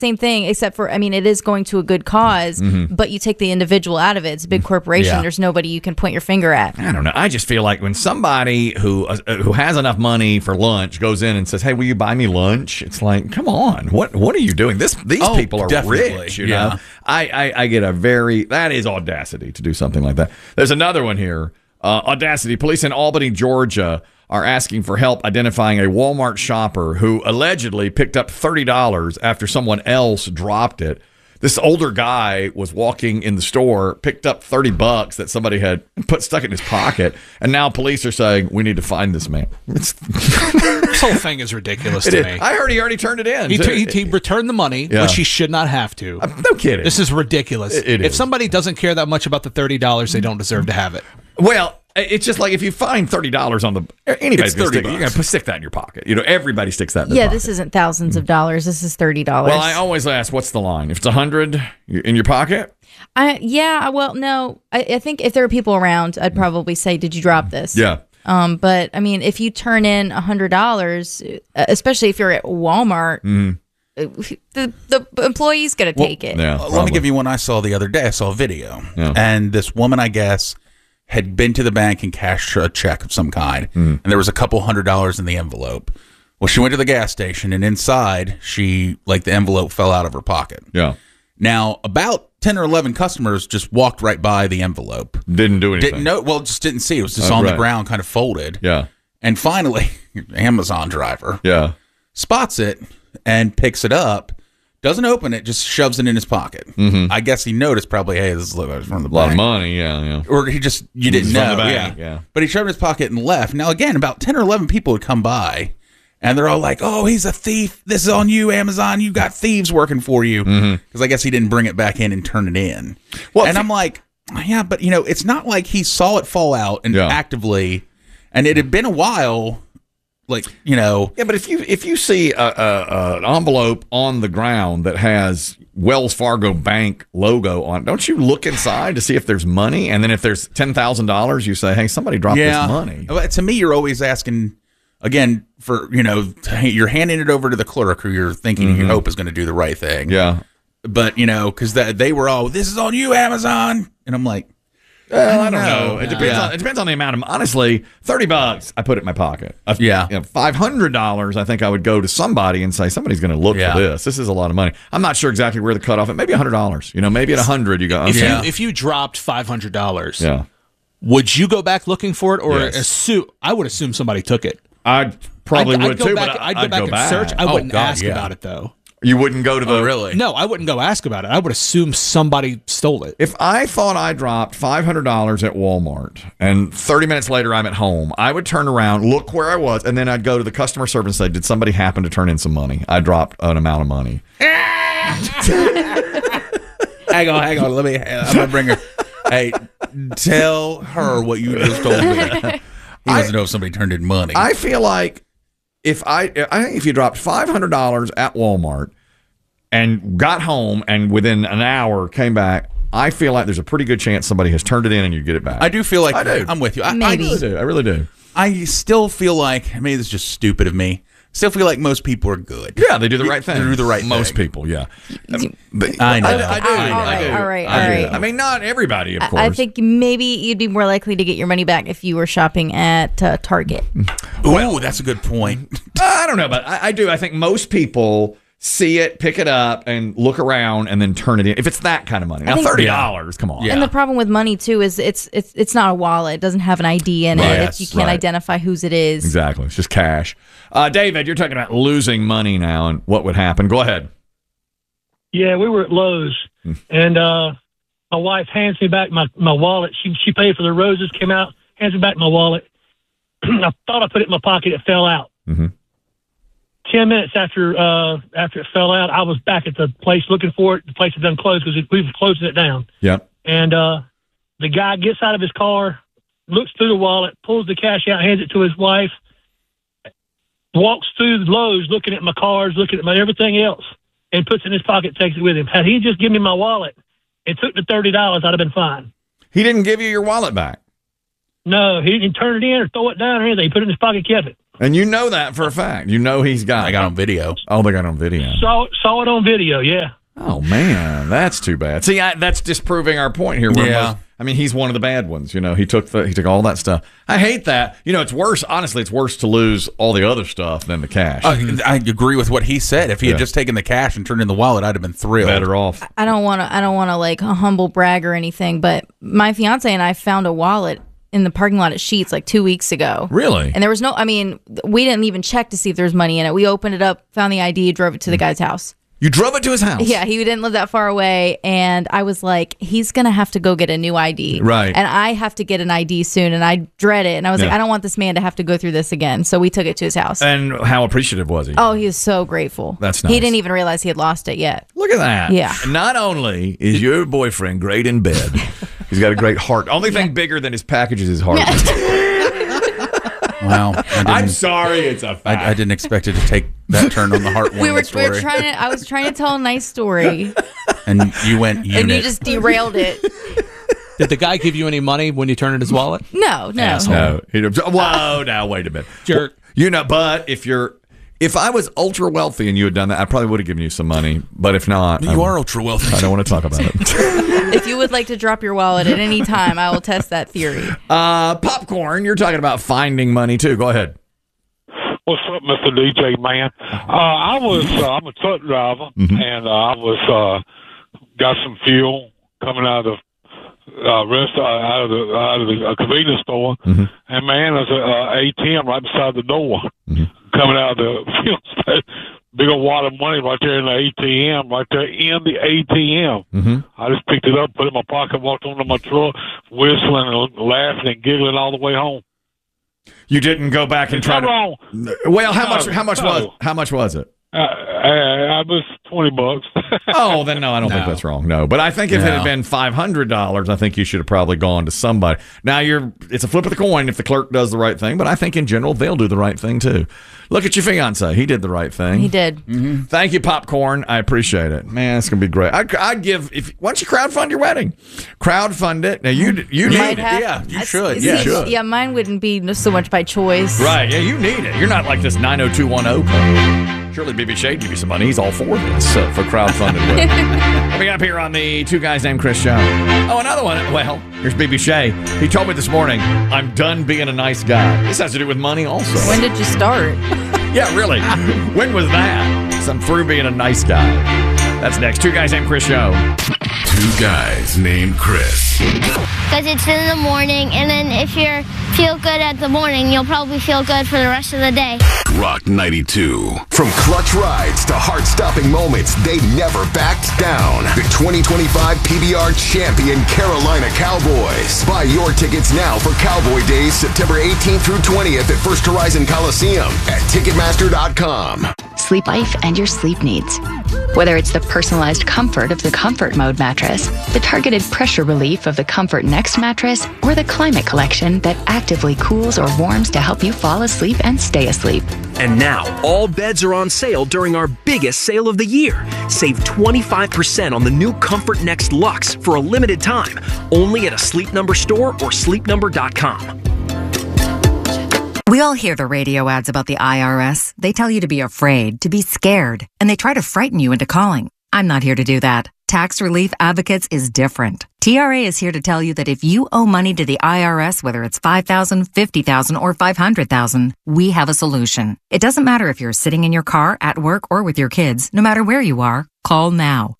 Same thing, except for, I mean, it is going to a good cause, but you take the individual out of it. It's a big corporation. Yeah. There's nobody you can point your finger at. I don't know. I just feel like when somebody who has enough money for lunch goes in and says, "Hey, will you buy me lunch?" It's like, come on, what are you doing? These people are definitely. rich. You know, I get that is audacity to do something like that. There's another one here. Audacity. Police in Albany, Georgia, are asking for help identifying a Walmart shopper who allegedly picked up $30 after someone else dropped it. This older guy was walking in the store, picked up $30 that somebody had stuck in his pocket, and now police are saying, we need to find this man. This whole thing is ridiculous to me. I heard he already turned it in. He returned the money, which he should not have to. No kidding. This is ridiculous. If somebody doesn't care that much about the $30, they don't deserve to have it. Well, it's just like if you find $30 on anybody's going to stick that in your pocket. You know, everybody sticks that in their pocket. This isn't thousands of dollars. This is $30. Well, I always ask, what's the line? If it's 100 in your pocket? Well, no. I think if there were people around, I'd probably say, did you drop this? Yeah. But, I mean, if you turn in $100, especially if you're at Walmart, the employee's going to take it. Yeah, let me give you one I saw the other day. I saw a video. Yeah. And this woman, I guess, had been to the bank and cashed a check of some kind, and there was a couple $100 in the envelope. Well, she went to the gas station, and inside, the envelope fell out of her pocket. Yeah. Now, about 10 or 11 customers just walked right by the envelope. Didn't do anything. Didn't know. Well, just didn't see. It was just on the ground, kind of folded. Yeah. And finally, Amazon driver spots it and picks it up. Doesn't open it, just shoves it in his pocket. I guess he noticed probably, hey, this is from the bank. A lot of money, yeah. Or you didn't know. From the bank, yeah. But he shoved it in his pocket and left. Now, again, about 10 or 11 people would come by, and they're all like, oh, he's a thief. This is on you, Amazon. You got thieves working for you. Because I guess he didn't bring it back in and turn it in. Well, and I'm like, yeah, but, it's not like he saw it fall out and actively, and it had been a while. Yeah, but if you see an envelope on the ground that has Wells Fargo Bank logo on it, don't you look inside to see if there's money? And then if there's $10,000, you say, hey, somebody dropped this money. To me, you're always asking, again, for, you're handing it over to the clerk who you're thinking you hope is going to do the right thing. Yeah. But, because they were all, this is on you, Amazon. And I'm like, I don't know. It depends on the amount of. Honestly, $30, I put it in my pocket. $500, I think I would go to somebody and say somebody's going to look for this. This is a lot of money. I'm not sure exactly where the cutoff. Maybe $100. Maybe at 100 you go. Okay. If you dropped $500, would you go back looking for it, or assume? I would assume somebody took it. I probably would too. I'd go back and search. I wouldn't ask about it though. You wouldn't go to the... Oh, really? No, I wouldn't go ask about it. I would assume somebody stole it. If I thought I dropped $500 at Walmart and 30 minutes later I'm at home, I would turn around, look where I was, and then I'd go to the customer service and say, did somebody happen to turn in some money? I dropped an amount of money. Hang on. I'm going to bring her... Hey, tell her what you just told me. He doesn't know if somebody turned in money. I feel like I think if you dropped $500 at Walmart and got home and within an hour came back, I feel like there's a pretty good chance somebody has turned it in and you get it back. I do feel like I'm with you. I really do. I still feel like, maybe this is just stupid of me, still feel like most people are good. Yeah, they do the right thing. They do the right thing. Most people, yeah. I know. I do. All right. I mean, not everybody, of course. I think maybe you'd be more likely to get your money back if you were shopping at Target. Ooh, that's a good point. I don't know, but I do. I think most people see it, pick it up, and look around, and then turn it in. If it's that kind of money. Now, $30, come on. Yeah. And the problem with money, too, is it's not a wallet. It doesn't have an ID in it. You can't identify whose it is. Exactly. It's just cash. David, you're talking about losing money now and what would happen. Go ahead. Yeah, we were at Lowe's, and my wife hands me back my wallet. She paid for the roses, came out, hands me back my wallet. I thought I put it in my pocket. It fell out. 10 minutes after it fell out, I was back at the place looking for it. The place had done closed because we were closing it down. Yep. And the guy gets out of his car, looks through the wallet, pulls the cash out, hands it to his wife, walks through Lowe's looking at my cards, looking at my everything else, and puts it in his pocket, takes it with him. Had he just given me my wallet and took the $30, I'd have been fine. He didn't give you your wallet back? No, he didn't turn it in or throw it down or anything. He put it in his pocket, kept it. And you know that for a fact. You know he's got it. I got on video. Oh, they got it on video. Saw it on video, yeah. Oh, man, that's too bad. See, that's disproving our point here. Yeah. I mean, he's one of the bad ones. You know, he took all that stuff. I hate that. You know, it's worse. Honestly, it's worse to lose all the other stuff than the cash. I agree with what he said. If he had just taken the cash and turned in the wallet, I'd have been thrilled. Better off. I don't want to like a humble brag or anything, but my fiance and I found a wallet in the parking lot at Sheetz like 2 weeks ago. Really? And there was we didn't even check to see if there was money in it. We opened it up, found the ID, drove it to the guy's house. You drove it to his house? Yeah, he didn't live that far away. And I was like, he's going to have to go get a new ID. Right. And I have to get an ID soon, and I dread it. And I was like, I don't want this man to have to go through this again. So we took it to his house. And how appreciative was he? Oh, he was so grateful. That's nice. He didn't even realize he had lost it yet. Look at that. Yeah. Not only is your boyfriend great in bed, he's got a great heart. Only thing bigger than his package is his heart. Wow. I'm sorry, it's a fact. I didn't expect it to take that turn on the heartwarming story. I was trying to tell a nice story. And you went unit. And you just derailed it. Did the guy give you any money when you turned in his wallet? No. No. Whoa, now wait a minute. Jerk. You know, but if I was ultra wealthy and you had done that, I probably would have given you some money. But if not, you are ultra wealthy. I don't want to talk about it. If you would like to drop your wallet at any time, I will test that theory. Popcorn, you're talking about finding money too. Go ahead. What's up, Mr. DJ man? I'm a truck driver, and I was got some fuel coming out of out of the convenience store, and man, there's a ATM right beside the door. Coming out of the fuel station, big old wad of money right there in the ATM, right there in the ATM. I just picked it up, put it in my pocket, walked onto my truck, whistling and laughing and giggling all the way home. You didn't go back and try to. Wrong. Well, how much was it? I was $20. Oh, then no, I don't think that's wrong. No, but I think if it had been $500, I think you should have probably gone to somebody. Now it's a flip of the coin if the clerk does the right thing, but I think in general they'll do the right thing too. Look at your fiance; he did the right thing. He did. Thank you, Popcorn. I appreciate it, man. It's gonna be great. I'd give why don't you crowdfund your wedding? Crowdfund it. Now you need it. Yeah, you should. Yeah, should. Yeah, mine wouldn't be so much by choice. Right? Yeah, you need it. You're not like this 90210 club. Surely BB Shea give you some money. He's all for this for crowdfunded. Coming up here on the Two Guys Named Chris show. Oh, another one. Well, here's BB Shea. He told me this morning, I'm done being a nice guy. This has to do with money also. When did you start? Yeah, really. When was that? So I'm through being a nice guy. That's next. Two Guys Named Chris show. Two Guys Named Chris. Because it's in the morning, and then if you feel good at the morning, you'll probably feel good for the rest of the day. Rock 92. From clutch rides to heart-stopping moments, they never backed down. The 2025 PBR champion Carolina Cowboys. Buy your tickets now for Cowboy Days, September 18th through 20th at First Horizon Coliseum at Ticketmaster.com. Sleep Life and your sleep needs. Whether it's the personalized comfort of the Comfort Mode mattress, the targeted pressure relief of the Comfort Next mattress, or the Climate Collection that actively cools or warms to help you fall asleep and stay asleep. And now, all beds are on sale during our biggest sale of the year. Save 25% on the new Comfort Next Luxe for a limited time, only at a Sleep Number store or sleepnumber.com. We all hear the radio ads about the IRS. They tell you to be afraid, to be scared, and they try to frighten you into calling. I'm not here to do that. Tax Relief Advocates is different. TRA is here to tell you that if you owe money to the IRS, whether it's $5,000, $50,000, or $500,000, we have a solution. It doesn't matter if you're sitting in your car, at work, or with your kids. No matter where you are, call now.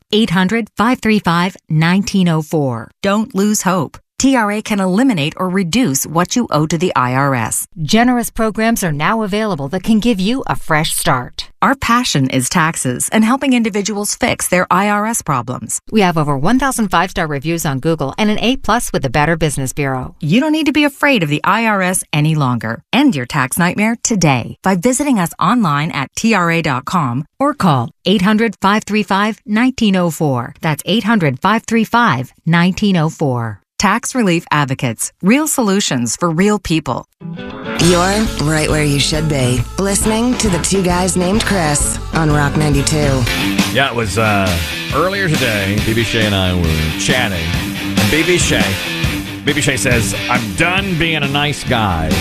800-535-1904. Don't lose hope. TRA can eliminate or reduce what you owe to the IRS. Generous programs are now available that can give you a fresh start. Our passion is taxes and helping individuals fix their IRS problems. We have over 1,000 5-star reviews on Google and an A+ with the Better Business Bureau. You don't need to be afraid of the IRS any longer. End your tax nightmare today by visiting us online at TRA.com or call 800-535-1904. That's 800-535-1904. Tax Relief Advocates. Real solutions for real people. You're right where you should be. Listening to the Two Guys Named Chris on Rock 92. Yeah, it was earlier today. BB Shea and I were chatting. BB Shea says, I'm done being a nice guy.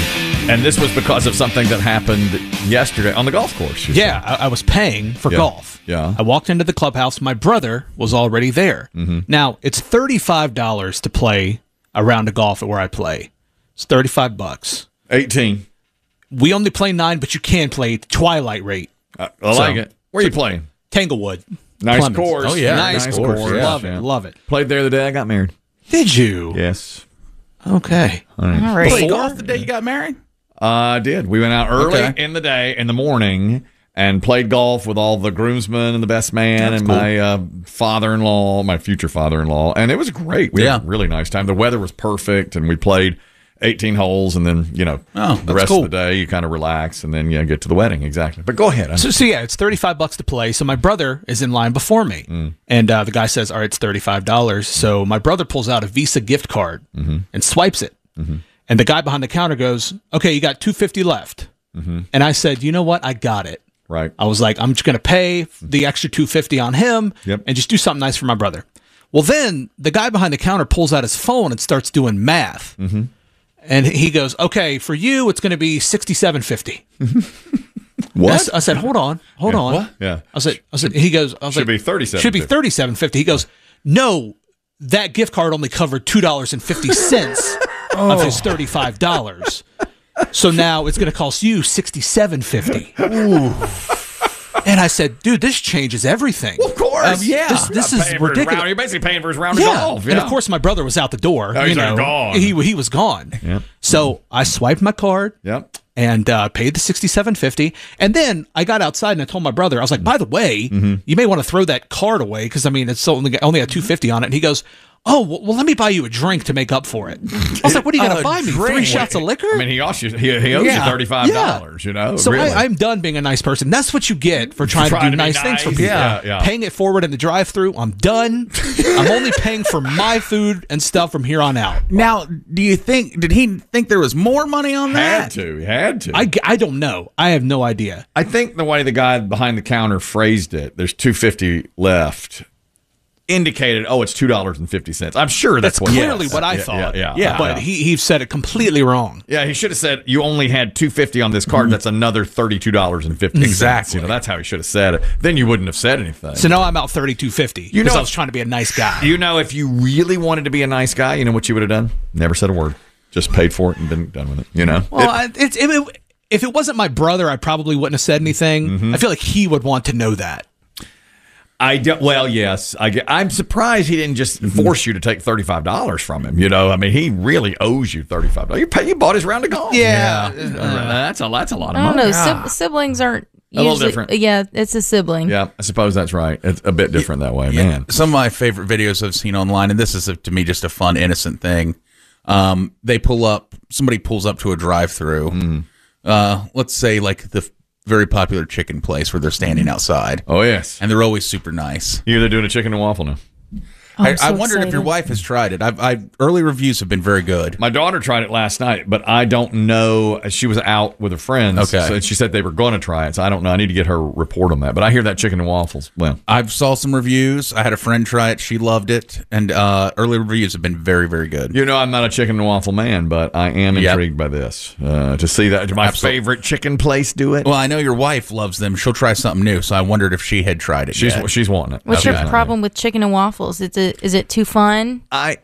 And this was because of something that happened yesterday on the golf course. Yeah, I was paying for golf. Yeah. I walked into the clubhouse. My brother was already there. Mm-hmm. Now, it's $35 to play a round of golf at where I play. It's $35. 18. We only play 9, but you can play Twilight rate. I like it. Where are you playing? Tanglewood. Nice Clemens. course. Oh, yeah. Nice course. Yeah. Love it. Love it. Played there the day I got married. Did you? Yes. Okay. All right. Played golf the day you got married? I did. We went out early in the day, in the morning, and played golf with all the groomsmen and the best man and my father-in-law, my future father-in-law. And it was great. We had a really nice time. The weather was perfect, and we played 18 holes, and then, the rest of the day you kind of relax, and then get to the wedding. Exactly. But go ahead. So yeah, it's $35 to play. So my brother is in line before me, and the guy says, all right, it's $35. So my brother pulls out a Visa gift card and swipes it. And the guy behind the counter goes, okay, you got $250 left. And I said, you know what? I got it. Right. I was like, I'm just going to pay the extra $250 on him and just do something nice for my brother. Well, then the guy behind the counter pulls out his phone and starts doing math. And he goes, okay, for you, it's going to be $67.50. What? I said, hold on. What? Yeah. I said, he goes, Should be $37.50. Should be $37.50. He goes, no, that gift card only covered $2.50 of his $35. So now it's going to cost you $67.50. And I said, dude, this changes everything. Well, of course. This is ridiculous. You're basically paying for his round of golf. And of course, my brother was out the door. Oh, he's gone. He was gone. Yep. So I swiped my card. Yep. And paid the $67.50. And then I got outside and I told my brother, I was like, by the way, you may want to throw that card away because, it's only got $250 on it. And he goes, oh, well, let me buy you a drink to make up for it. I was like, what are you going to buy me? 3 shots of liquor? I mean, he owes you $35, So really. I'm done being a nice person. That's what you get for trying to do nice things for people. Yeah. Paying it forward in the drive-thru, I'm done. I'm only paying for my food and stuff from here on out. Now, did he think there was more money on that? He had to. I don't know. I have no idea. I think the way the guy behind the counter phrased it, there's $250 left, indicated, it's $2.50. I'm sure that's clearly what I thought. Yeah. But he said it completely wrong. Yeah, he should have said you only had $250 on this card. That's another $32.50. Exactly. That's how he should have said it. Then you wouldn't have said anything. So now I'm out $32.50 because I was trying to be a nice guy. If you really wanted to be a nice guy, you know what you would have done? Never said a word. Just paid for it and been done with it. Well, if it wasn't my brother, I probably wouldn't have said anything. I feel like he would want to know that. Yes. I'm surprised he didn't just force you to take $35 from him. He really owes you $35. You bought his round of golf. Yeah. That's a lot of money. I don't know. Siblings aren't usually, little different. Yeah, it's a sibling. Yeah, I suppose that's right. It's a bit different that way, man. Some of my favorite videos I've seen online, and this is to me just a fun, innocent thing. Somebody pulls up to a drive-through. Let's say like the very popular chicken place where they're standing outside. Oh, yes. And they're always super nice. You're doing a chicken and waffle now. I wondered if your wife has tried it. Early reviews have been very good. My daughter tried it last night, but I don't know. She was out with her friends. Okay. So she said they were going to try it, so I don't know. I need to get her report on that. But I hear that chicken and waffles. Well, I saw some reviews. I had a friend try it. She loved it. And early reviews have been very, very good. I'm not a chicken and waffle man, but I am intrigued by this. To see that my favorite chicken place do it. Well, I know your wife loves them. She'll try something new, so I wondered if she had tried it yet. She's wanting it. What's your problem with chicken and waffles? Is it too fun?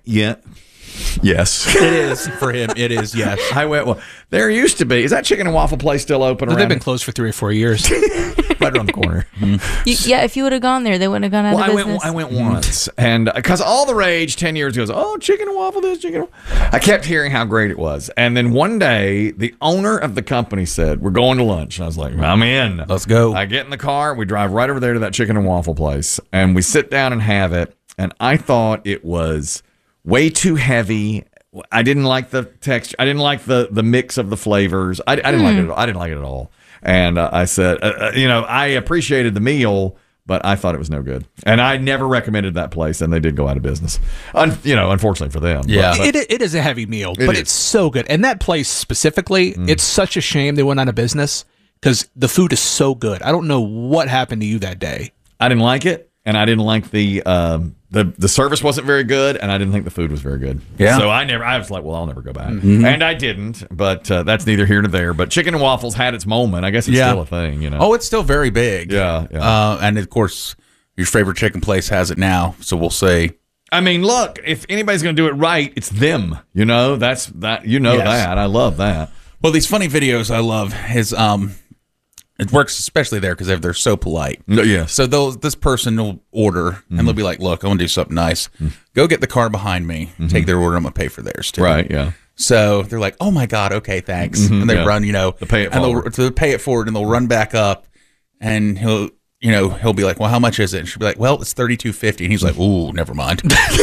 Yes. It is for him. It is, yes. There used to be. Is that chicken and waffle place still open around? They've been closed for 3 or 4 years. Right around the corner. If you would have gone there, they wouldn't have gone out of business. I went once, and because all the rage 10 years ago, chicken and waffle this, chicken and waffle. I kept hearing how great it was. And then one day, the owner of the company said, we're going to lunch. And I was like, I'm in. Let's go. I get in the car. We drive right over there to that chicken and waffle place, and we sit down and have it. And I thought it was way too heavy. I didn't like the texture. I didn't like the mix of the flavors. I didn't like it at all. I didn't like it at all. And I said, I appreciated the meal, but I thought it was no good. And I never recommended that place, and they did go out of business. Unfortunately for them. Yeah. But it is a heavy meal, but it's so good. And that place specifically, it's such a shame they went out of business because the food is so good. I don't know what happened to you that day. I didn't like it. and I didn't like the service wasn't very good, and I didn't think the food was very good. Yeah. So I was like, well, I'll never go back. And I didn't, but that's neither here nor there. But Chicken and Waffles had its moment. I guess it's still a thing, you know. Oh, it's still very big. Yeah. And of course, your favorite chicken place has it now. So we'll say. I mean, look, if anybody's going to do it right, it's them. You know, that. I love that. Well, these funny videos I love is it works especially there because they're so polite. Yes. So this person will order and they'll be like, "Look, I want to do something nice. Go get the car behind me. Take their order. I'm gonna pay for theirs too." Right. Yeah. So they're like, "Oh my god, okay, thanks." And they run, to pay it forward. They'll pay it forward, and they'll run back up, and he'll be like, "Well, how much is it?" And she'll be like, "Well, it's $32.50." And he's like, "Ooh, never mind."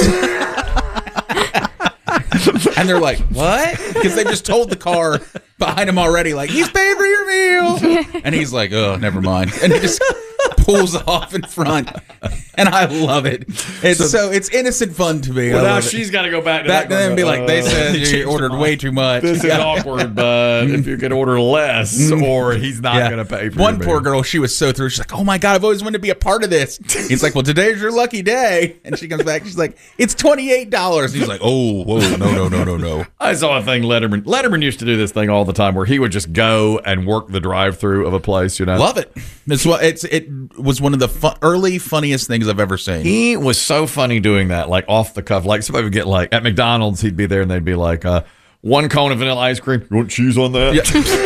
And they're like, "What?" Because they just told the car behind him already, like, "He's paying for your meal." And he's like, "Oh, never mind." And he just pulls off in front. And I love it. It's innocent fun to me. Well, now she's got to go back to that and be like, "They said you ordered way too much. This is awkward, but if you could order less, or he's not going to pay for One poor girl, she was so through. She's like, "Oh my god, I've always wanted to be a part of this." He's like, "Well, today's your lucky day." And she comes back. She's like, "It's $28." And he's like, "Oh, whoa, no. I saw a thing Letterman used to do this thing all the time where he would just go and work the drive-through of a place. You know, love it. It was one of the early funniest things I've ever seen. He was so funny doing that, like off the cuff. Like somebody would get like at McDonald's, he'd be there and they'd be like, 1 cone of vanilla ice cream. You want cheese on that?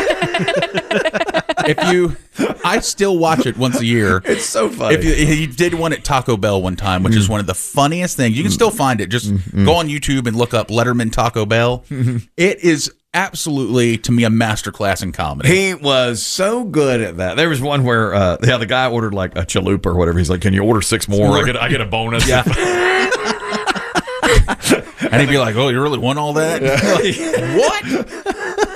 Yeah. I still watch it once a year. It's so funny. He did one at Taco Bell one time, which is one of the funniest things. You can still find it. Just go on YouTube and look up Letterman Taco Bell. It is absolutely, to me, a masterclass in comedy. He was so good at that. There was one where the guy ordered like a chalupa or whatever. He's like, "Can you order 6 more? I get a bonus." Yeah. And he'd be like, "Oh, you really want all that?" Like, what?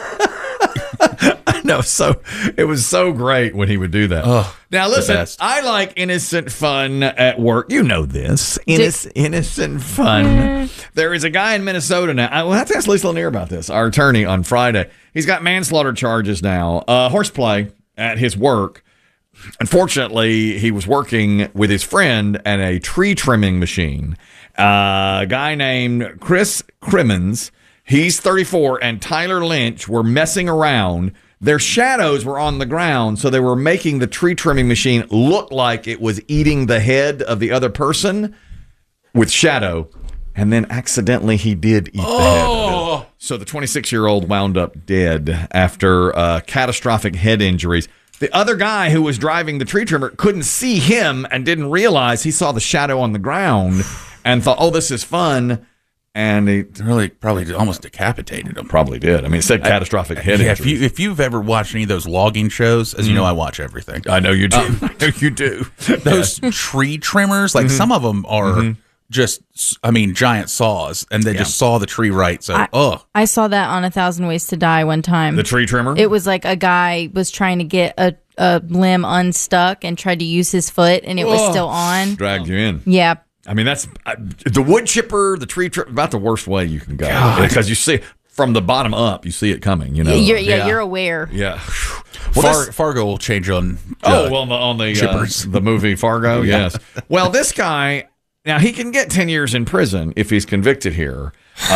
I know. So it was so great when he would do that. Oh, now listen, I like innocent fun at work. You know this. Innocent fun. There is a guy in Minnesota now. I will have to ask Lisa Lanier about this, our attorney, on Friday. He's got manslaughter charges now. Horseplay at his work. Unfortunately, he was working with his friend at a tree trimming machine. A guy named Chris Crimmins, he's 34, and Tyler Lynch were messing around. Their shadows were on the ground, so they were making the tree trimming machine look like it was eating the head of the other person with shadow. And then accidentally he did eat the head of it. So the 26-year-old wound up dead after catastrophic head injuries. The other guy who was driving the tree trimmer couldn't see him and didn't realize he saw the shadow on the ground and thought, "Oh, this is fun." And he really probably almost decapitated him. Probably did. I mean, it said catastrophic head injury. If you've ever watched any of those logging shows, as you know, I watch everything. I know you do. I know you do. Those tree trimmers, like some of them are just, giant saws, and they just saw the tree right. So, I saw that on 1,000 Ways to Die one time. The tree trimmer? It was like a guy was trying to get a limb unstuck and tried to use his foot, and it was still on. Dragged you in. Yeah. I mean, that's the wood chipper, the tree trimmer, about the worst way you can go. Because you see from the bottom up, you see it coming, you know. You're aware. Yeah. Well, Fargo will change on on the chippers. The movie Fargo, yes. Well, this guy, now he can get 10 years in prison if he's convicted here.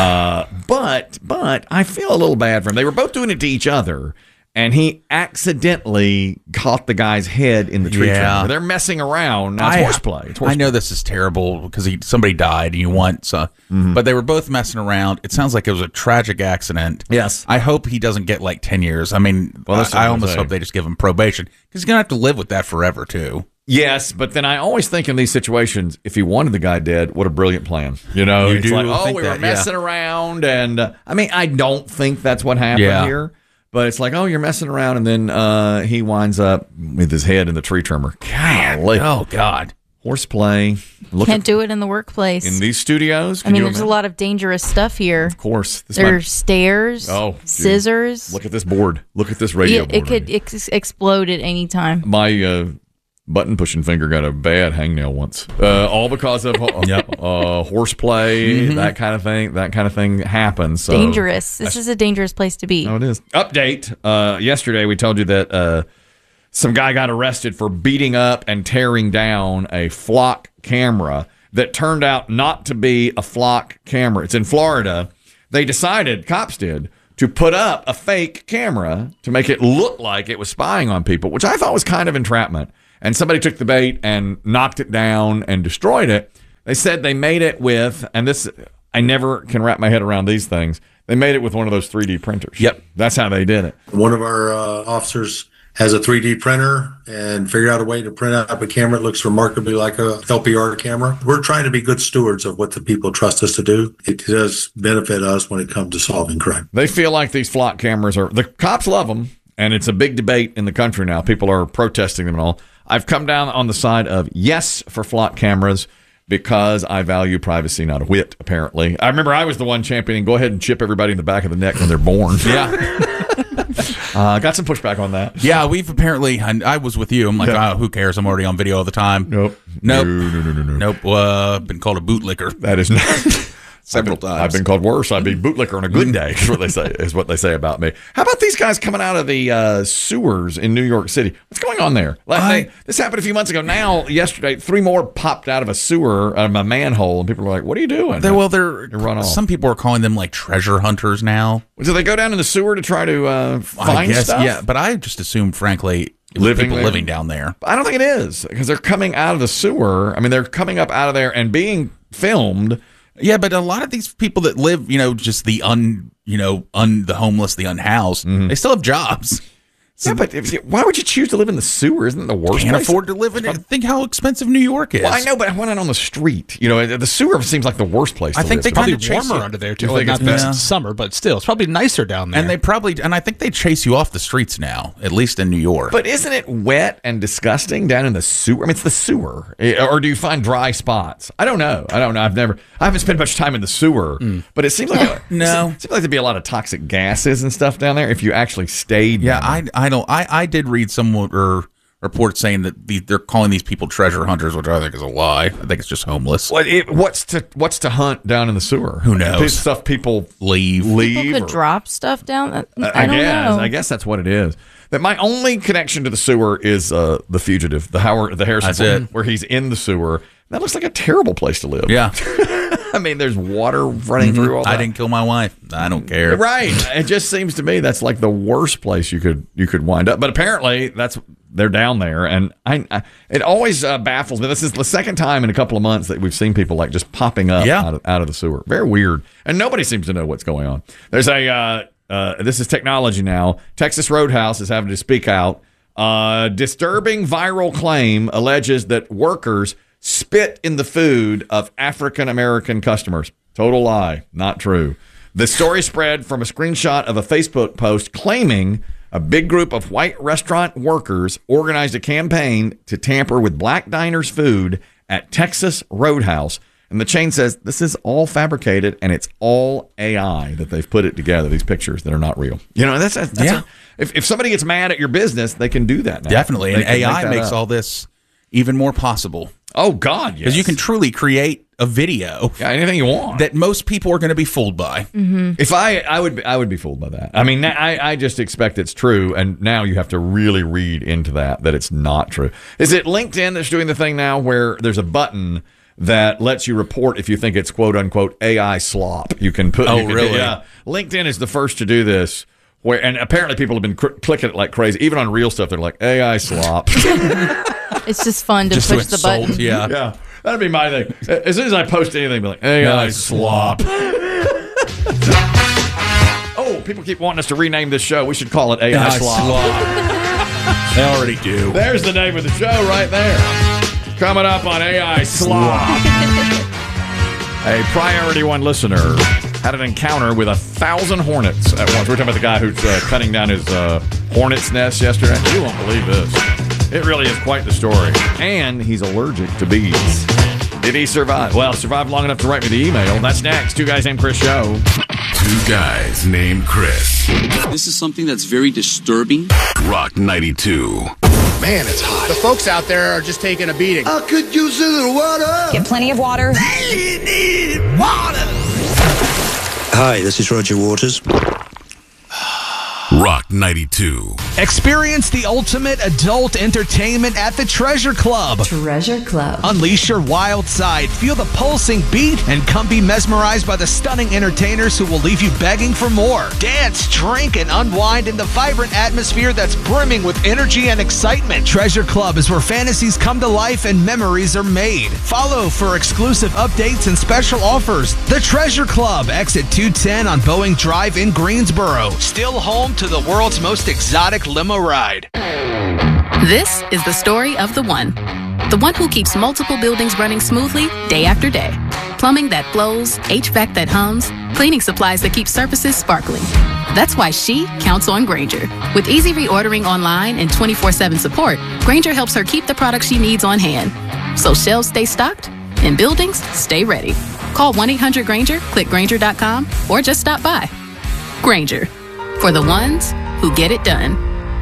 But I feel a little bad for him. They were both doing it to each other. And he accidentally caught the guy's head in the tree trimmer. They're messing around. Now, it's horseplay. I know this is terrible because somebody died and you want but they were both messing around. It sounds like it was a tragic accident. Yes. I hope he doesn't get like 10 years. I mean, I almost hope they just give him probation because he's going to have to live with that forever too. Yes, but then I always think in these situations, if he wanted the guy dead, what a brilliant plan. You know, it's like, we were messing around. And I don't think that's what happened here. But it's like, you're messing around, and then he winds up with his head in the tree trimmer. Golly. Oh, God. Horseplay. Can't do it in the workplace. In these studios? There's a lot of dangerous stuff here. Of course. There's stairs, scissors. Look at this board. Look at this radio board. It could explode at any time. My button-pushing finger got a bad hangnail once. All because of horseplay, that kind of thing. That kind of thing happens. So dangerous. This is a dangerous place to be. Oh, it is. Update. Yesterday, we told you that some guy got arrested for beating up and tearing down a flock camera that turned out not to be a flock camera. It's in Florida. They decided, cops did, to put up a fake camera to make it look like it was spying on people, which I thought was kind of entrapment. And somebody took the bait and knocked it down and destroyed it. They said they made it with, and this, I never can wrap my head around these things. They made it with one of those 3D printers. Yep. That's how they did it. One of our officers has a 3D printer and figured out a way to print out a camera that looks remarkably like a LPR camera. We're trying to be good stewards of what the people trust us to do. It does benefit us when it comes to solving crime. They feel like these flock cameras are, the cops love them, and it's a big debate in the country now. People are protesting them and all. I've come down on the side of yes for flock cameras because I value privacy, not a whit, apparently. I remember I was the one championing, go ahead and chip everybody in the back of the neck when they're born. Yeah. Got some pushback on that. Yeah, we've apparently, I was with you. I'm like, who cares? I'm already on video all the time. Nope. No. Been called a bootlicker. That is not... Several times. I've been called worse. I'd be bootlicker on a good day, is what they say about me. How about these guys coming out of the sewers in New York City? What's going on there? This happened a few months ago. Now, yesterday, 3 more popped out of a sewer, out of a manhole, and people are like, what are you doing? They're run off. Some people are calling them like treasure hunters now. Do they go down in the sewer to try to find stuff? Yeah, but I just assumed, frankly, it was people living down there. I don't think it is, because they're coming out of the sewer. I mean, they're coming up out of there and being filmed. Yeah, but a lot of these people that live, just the the homeless, the unhoused, they still have jobs. So, yeah, but why would you choose to live in the sewer? Isn't it the worst? Can't afford to live in it. Think how expensive New York is. Well, I know, but I want it on the street. The sewer seems like the worst place to live. I think they probably kind of warmer under there too. Like not this summer, but still, it's probably nicer down there. And I think they chase you off the streets now, at least in New York. But isn't it wet and disgusting down in the sewer? I mean, it's the sewer. Or do you find dry spots? I don't know. I haven't spent much time in the sewer, but it seems like it seems like there'd be a lot of toxic gases and stuff down there if you actually stayed. Yeah, I did read some reports saying that they're calling these people treasure hunters, which I think is a lie. I think it's just homeless. What's to hunt down in the sewer? Who knows? Stuff people leave. People could drop stuff down. I don't know. I guess that's what it is. That my only connection to the sewer is The Fugitive, the Harrison Ford, where he's in the sewer. That looks like a terrible place to live. Yeah. I mean, there's water running through all that. I didn't kill my wife. I don't care. Right. It just seems to me that's like the worst place you could wind up. But apparently they're down there, and it always baffles me. This is the second time in a couple of months that we've seen people like just popping up out of the sewer. Very weird, and nobody seems to know what's going on. There's this is technology now. Texas Roadhouse is having to speak out. Disturbing viral claim alleges that workers spit in the food of African American customers. Total lie. Not true. The story spread from a screenshot of a Facebook post claiming a big group of white restaurant workers organized a campaign to tamper with black diners' food at Texas Roadhouse. And the chain says this is all fabricated and it's all AI that they've put it together, these pictures that are not real. That's if somebody gets mad at your business, they can do that now. Definitely. And AI makes all this even more possible. Oh, God, yes. Because you can truly create a video. Yeah, anything you want. That most people are going to be fooled by. Mm-hmm. If I would be fooled by that. I mean, I just expect it's true, and now you have to really read into that it's not true. Is it LinkedIn that's doing the thing now where there's a button that lets you report if you think it's quote-unquote AI slop? You can put... really? Yeah. LinkedIn is the first to do this. And apparently people have been clicking it like crazy. Even on real stuff, they're like, AI slop. It's just fun to push the button. Yeah. That'd be my thing. As soon as I post anything, be like, AI slop. Oh, people keep wanting us to rename this show. We should call it AI slop. They already do. There's the name of the show right there. Coming up on AI slop. A Priority One listener had an encounter with 1,000 hornets at once. We're talking about the guy who's cutting down his hornet's nest yesterday. You won't believe this. It really is quite the story. And he's allergic to bees. Did he survive? Well, survived long enough to write me the email. That's next. Two Guys Named Chris show. Two Guys Named Chris. This is something that's very disturbing. Rock 92. Man, it's hot. The folks out there are just taking a beating. I could use a little water. Get plenty of water. They need water. Hi, this is Roger Waters. Rock 92. Experience the ultimate adult entertainment at the Treasure Club. Treasure Club. Unleash your wild side, feel the pulsing beat, and come be mesmerized by the stunning entertainers who will leave you begging for more. Dance, drink, and unwind in the vibrant atmosphere that's brimming with energy and excitement. Treasure Club is where fantasies come to life and memories are made. Follow for exclusive updates and special offers. The Treasure Club, exit 210 on Boeing Drive in Greensboro. Still home to the world's most exotic limo ride. This is the story of the one who keeps multiple buildings running smoothly day after day. Plumbing that flows, HVAC that hums, cleaning supplies that keep surfaces sparkling. That's why she counts on Grainger. With easy reordering online and 24/7 support, Grainger helps her keep the products she needs on hand. So shelves stay stocked and buildings stay ready. Call 1-800-GRAINGER, click Grainger.com, or just stop by. Grainger, for the ones who get it done.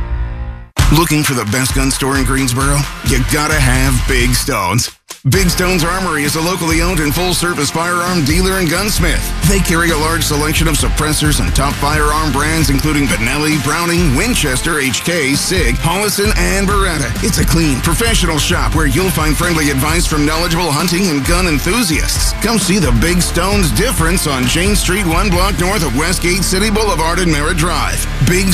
Looking for the best gun store in Greensboro? You gotta have Big Stones. Big Stones Armory is a locally owned and full-service firearm dealer and gunsmith. They carry a large selection of suppressors and top firearm brands including Benelli, Browning, Winchester, HK, SIG, Hollison, and Beretta. It's a clean, professional shop where you'll find friendly advice from knowledgeable hunting and gun enthusiasts. Come see the Big Stones difference on Jane Street, 1 block north of Westgate City Boulevard and Merritt Drive.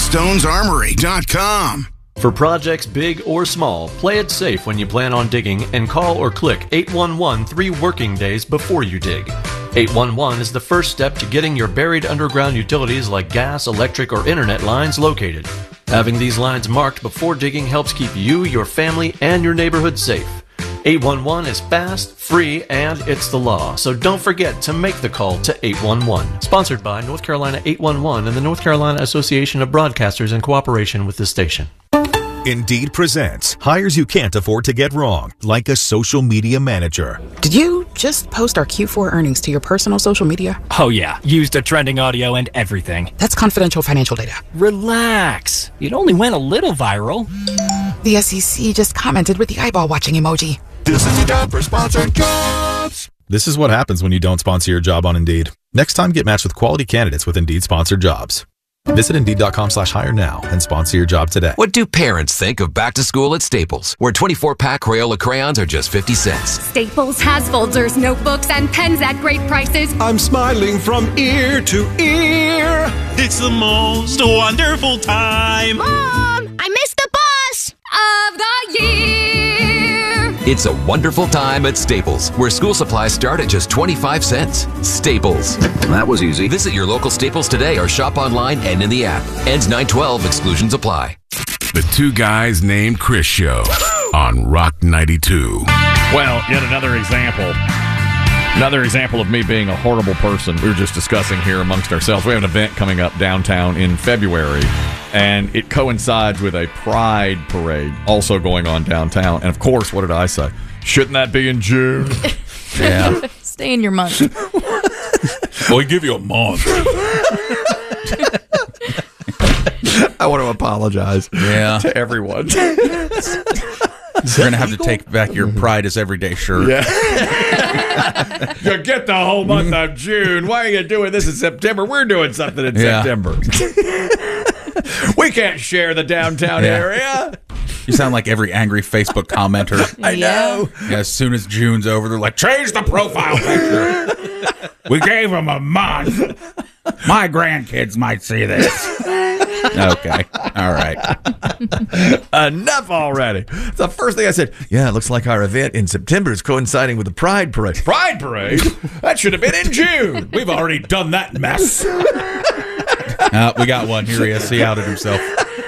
BigStonesArmory.com. For projects big or small, play it safe when you plan on digging and call or click 811 3 working days before you dig. 811 is the first step to getting your buried underground utilities like gas, electric, or internet lines located. Having these lines marked before digging helps keep you, your family, and your neighborhood safe. 811 is fast, free, and it's the law, so don't forget to make the call to 811. Sponsored by North Carolina 811 and the North Carolina Association of Broadcasters in cooperation with the station. Indeed presents hires you can't afford to get wrong, like a social media manager. Did you just post our Q4 earnings to your personal social media? Oh yeah, used a trending audio and everything. That's confidential financial data. Relax. It only went a little viral. The SEC just commented with the eyeball watching emoji. This is your job for sponsored jobs. This is what happens when you don't sponsor your job on Indeed. Next time, get matched with quality candidates with Indeed sponsored jobs. Visit Indeed.com/hire now and sponsor your job today. What do parents think of back to school at Staples, where 24-pack Crayola crayons are just 50 cents? Staples has folders, notebooks, and pens at great prices. I'm smiling from ear to ear. It's the most wonderful time. Mom, I missed the bus of the year. It's a wonderful time at Staples, where school supplies start at just 25 cents. Staples. That was easy. Visit your local Staples today or shop online and in the app. Ends 9/12. Exclusions apply. The Two Guys Named Chris Show on Rock 92. Well, yet another example. Another example of me being a horrible person. We were just discussing here amongst ourselves. We have an event coming up downtown in February, and it coincides with a pride parade also going on downtown. And of course, what did I say? Shouldn't that be in June? Yeah. Stay in your month. Well, we give you a month. I want to apologize to everyone. You're going to have to take back your Pride is Everyday shirt. Yeah. You get the whole month of June. Why are you doing this in September? We're doing something in September. We can't share the downtown area. You sound like every angry Facebook commenter. I know. Yeah, as soon as June's over, they're like, change the profile picture. We gave them a month. My grandkids might see this. Okay. All right. Enough already. The first thing I said, yeah, it looks like our event in September is coinciding with the Pride Parade. Pride Parade? That should have been in June. We've already done that mess. We got one. Here he is. He outed himself.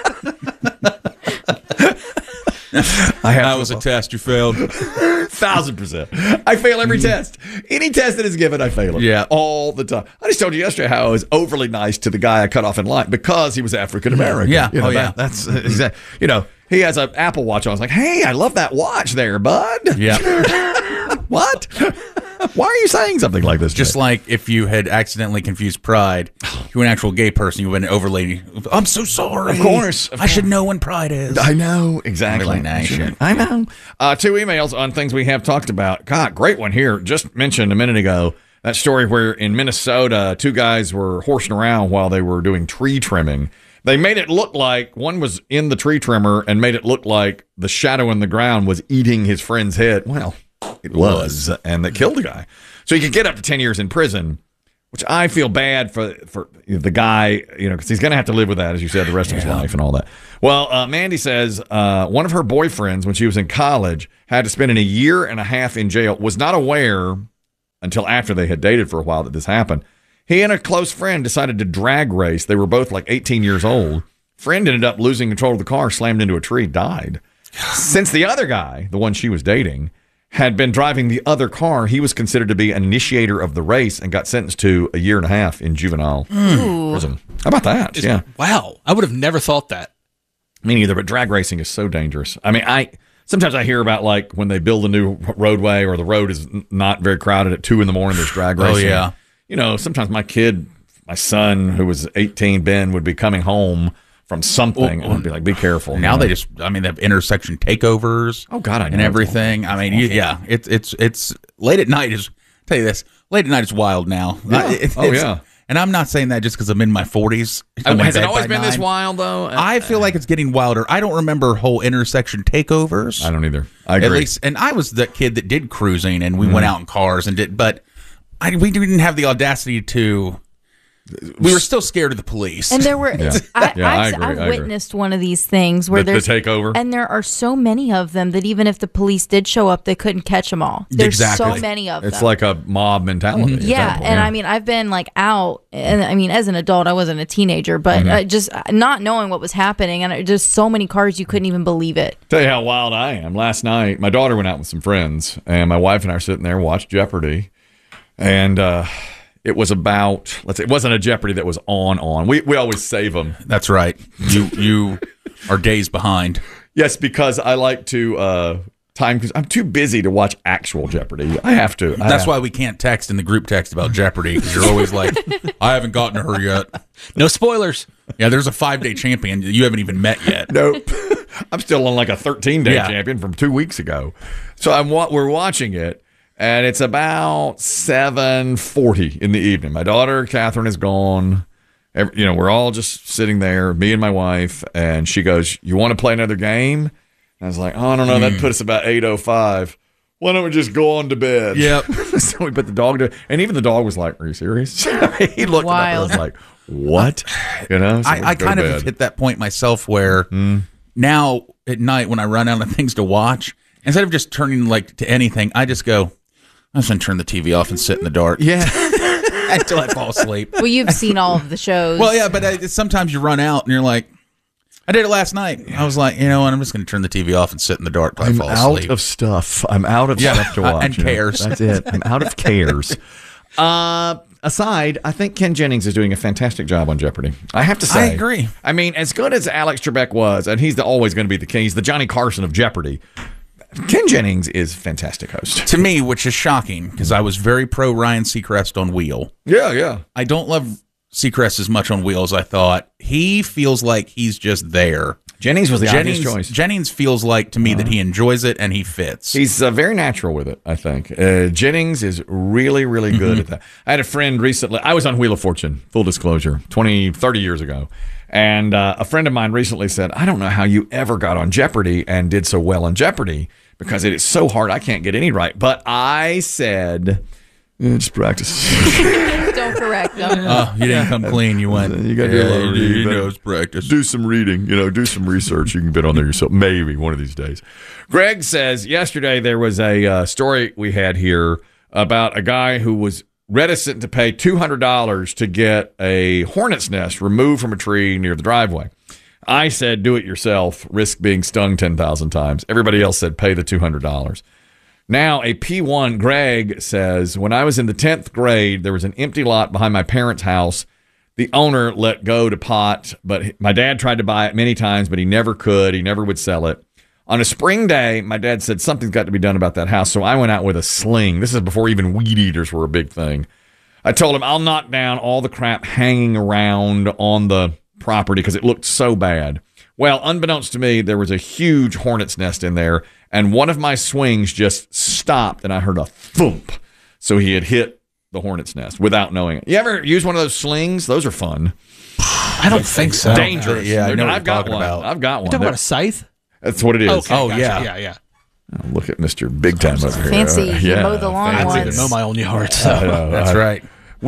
That was a test. You failed. 1,000%. I fail every test. Any test that is given, I fail it. Yeah. All the time. I just told you yesterday how I was overly nice to the guy I cut off in line because he was African American. Yeah. You know, that's exactly. You know, he has an Apple Watch on. I was like, hey, I love that watch there, bud. Yeah. What? Why are you saying something like this? Just like if you had accidentally confused pride to an actual gay person, you would have overly. I'm so sorry. Of course. I should know when pride is. I know. Exactly. I know. 2 emails on things we have talked about. God, great one here. Just mentioned a minute ago that story where in Minnesota, 2 guys were horsing around while they were doing tree trimming. They made it look like one was in the tree trimmer and made it look like the shadow in the ground was eating his friend's head. Well, it was, and that killed the guy. So he could get up to 10 years in prison, which I feel bad for the guy, because he's going to have to live with that, as you said, the rest of his life and all that. Well, Mandy says one of her boyfriends, when she was in college, had to spend a year and a half in jail, was not aware until after they had dated for a while that this happened. He and a close friend decided to drag race. They were both like 18 years old. Friend ended up losing control of the car, slammed into a tree, died. Since the other guy, the one she was dating, had been driving the other car, he was considered to be an initiator of the race and got sentenced to a year and a half in juvenile prison. How about that? Wow. I would have never thought that. Me neither, but drag racing is so dangerous. I mean, sometimes I hear about like when they build a new roadway or the road is not very crowded at 2 a.m, there's drag racing. Oh, yeah. Sometimes my son, who was 18, Ben, would be coming home from something, and I'd be like, be careful. Now they have intersection takeovers. Oh, God, I know. And everything. I mean, it's late at night is, I'll tell you this, late at night is wild now. Yeah. And I'm not saying that just because I'm in my 40s. Has it always been this wild, though? I feel like it's getting wilder. I don't remember whole intersection takeovers. I don't either. I agree. At least, and I was the kid that did cruising, and we went out in cars and did, but we didn't have the audacity to. We were still scared of the police. And there were, I've witnessed one of these things where there's the takeover. And there are so many of them that even if the police did show up, they couldn't catch them all. There's so many of them. It's like a mob mentality. Yeah. And I mean, I've been like out, and I mean, as an adult, I wasn't a teenager, but just not knowing what was happening. And just so many cars, you couldn't even believe it. Tell you how wild I am. Last night, my daughter went out with some friends, and my wife and I are sitting there, watched Jeopardy. And, it was about, it wasn't a Jeopardy that was on. We always save them. That's right. You are days behind. Yes, because I like to because I'm too busy to watch actual Jeopardy. I have to. That's why we can't text in the group text about Jeopardy, because you're always like, I haven't gotten to her yet. No spoilers. Yeah, there's a 5-day champion you haven't even met yet. Nope. I'm still on like a 13-day champion from 2 weeks ago. So we're watching it. And it's about 7:40 in the evening. My daughter, Catherine, is gone. We're all just sitting there, me and my wife. And she goes, "You want to play another game?" And I was like, "Oh, I don't know. That put us about 8:05. Why don't we just go on to bed?" Yep. So we put the dog to, and even the dog was like, "Are you serious?" He looked up and was like, "What?" So I kind of have hit that point myself where now at night when I run out of things to watch, instead of just turning to anything, I just go, I'm just going to turn the TV off and sit in the dark. Yeah. Until I fall asleep. Well, you've seen all of the shows. Well, yeah, but sometimes you run out and you're like, I did it last night. I was like, I'm just going to turn the TV off and sit in the dark until I fall asleep. I'm out of stuff. I'm out of stuff to watch. And cares. That's it. I'm out of cares. Aside, I think Ken Jennings is doing a fantastic job on Jeopardy. I have to say. I agree. I mean, as good as Alex Trebek was, and he's always going to be the king, he's the Johnny Carson of Jeopardy. Ken Jennings is a fantastic host. To me, which is shocking, because I was very pro Ryan Seacrest on Wheel. Yeah. I don't love Seacrest as much on Wheel as I thought. He feels like he's just there. Jennings was the obvious choice. Jennings feels like to me that he enjoys it and he fits. He's very natural with it, I think. Jennings is really, really good at that. I had a friend recently. I was on Wheel of Fortune, full disclosure, 30 years ago. And a friend of mine recently said, I don't know how you ever got on Jeopardy and did so well on Jeopardy, because it is so hard. I can't get any right. But I said, just practice. Don't correct them. You didn't come clean. You went. You got to do a little reading. He knows practice. Do some reading. Do some research. You can get on there yourself. Maybe one of these days. Greg says, yesterday there was a story we had here about a guy who was reticent to pay $200 to get a hornet's nest removed from a tree near the driveway. I said, do it yourself, risk being stung 10,000 times. Everybody else said, pay the $200. Now, a P1, Greg, says, when I was in the 10th grade, there was an empty lot behind my parents' house. The owner let go to pot, but my dad tried to buy it many times, but he never could. He never would sell it. On a spring day, my dad said something's got to be done about that house, so I went out with a sling. This is before even weed eaters were a big thing. I told him I'll knock down all the crap hanging around on the property because it looked so bad. Well, unbeknownst to me, there was a huge hornet's nest in there, and one of my swings just stopped, and I heard a thump. So he had hit the hornet's nest without knowing it. You ever use one of those slings? Those are fun. I don't think so. Dangerous. Yeah, I know what I've you're got talking one. about. I've got You one. talking about a scythe? That's what it is. Okay, Oh, gotcha. yeah. Oh, look at Mr. Big Time over here. Fancy. You mow the lawn fancy. once. Mow my own yard. That's right.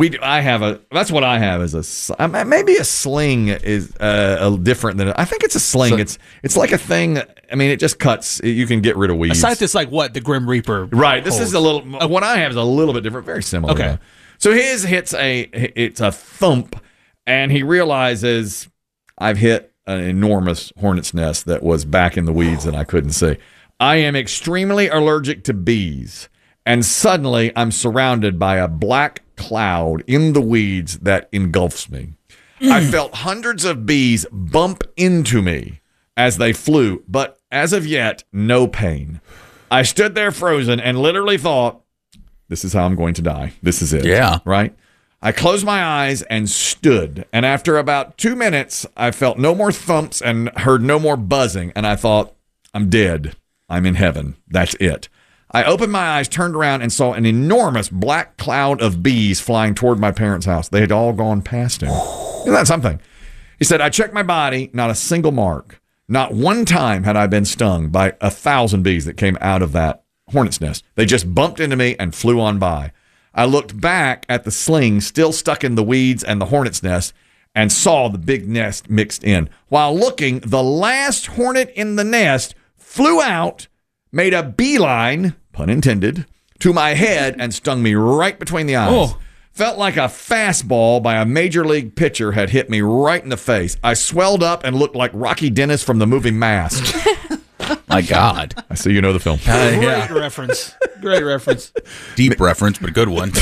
That's what I have is maybe a sling is different than I think it's a sling. So, it's like a thing. I mean, it just cuts. You can get rid of weeds. A scythe is like what the Grim Reaper. Right. This holds. is a little. What I have is a little bit different. Very similar. Okay. Though. So his it's a thump, and he realizes I've hit an enormous hornet's nest that was back in the weeds that I couldn't see. I am extremely allergic to bees, and suddenly I'm surrounded by a black cloud in the weeds that engulfs me. I felt hundreds of bees bump into me as they flew, but as of yet, no pain. I stood there frozen and literally thought, this is how I'm going to die. This is it. Yeah. Right? I closed my eyes and stood. And after about 2 minutes, I felt no more thumps and heard no more buzzing. And I thought, I'm dead. I'm in heaven. That's it. I opened my eyes, turned around, and saw an enormous black cloud of bees flying toward my parents' house. They had all gone past him. Isn't that something? He said, I checked my body, not a single mark. Not one time had I been stung by 1,000 bees that came out of that hornet's nest. They just bumped into me and flew on by. I looked back at the sling still stuck in the weeds and the hornet's nest and saw the big nest mixed in. While looking, the last hornet in the nest flew out, made a beeline, pun intended, to my head and stung me right between the eyes. Oh. Felt like a fastball by a major league pitcher had hit me right in the face. I swelled up and looked like Rocky Dennis from the movie Mask. My God. I see you know the film. Great reference. Great reference. Deep reference, but a good one.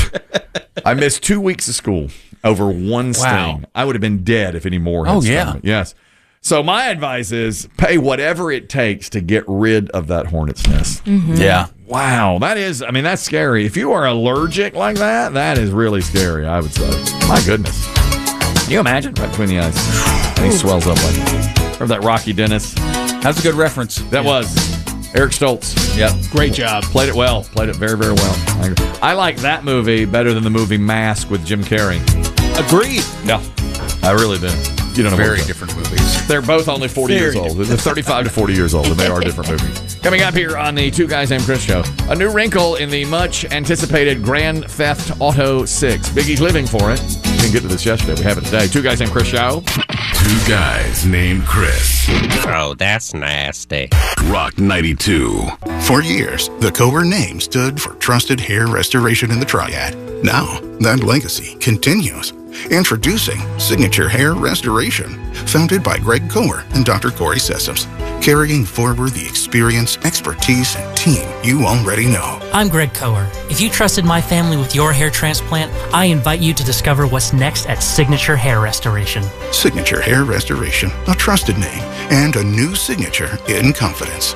I missed 2 weeks of school over one sting. I would have been dead if any more had stung me. Yes. So my advice is pay whatever it takes to get rid of that hornet's nest. Mm-hmm. Yeah. Wow. That's scary. If you are allergic like that, that is really scary, I would say. My goodness. Can you imagine? Right between the eyes. And he swells up like that. Remember that Rocky Dennis? That's a good reference. That was. Eric Stoltz. Yep. Great job. Played it well. Played it very, very well. I like that movie better than the movie Mask with Jim Carrey. Agreed. Yeah. I really do. You don't know very different movies. They're both only 40 years old. They're 35 to 40 years old, and they are different movies. Coming up here on the Two Guys Named Chris show, a new wrinkle in the much-anticipated Grand Theft Auto 6. Biggie's living for it. We didn't get to this yesterday. We have it today. Two Guys Named Chris show. Two Guys Named Chris. Oh, that's nasty. Rock 92. For years, the Kohler name stood for trusted hair restoration in the Triad. Now, that legacy continues. Introducing Signature Hair Restoration, founded by Greg Kohler and Dr. Corey Sessoms, carrying forward the experience, expertise, and team you already know. I'm Greg Kohler. If you trusted my family with your hair transplant, I invite you to discover what's next at Signature Hair Restoration. Signature Hair Restoration, a trusted name, and a new signature in confidence.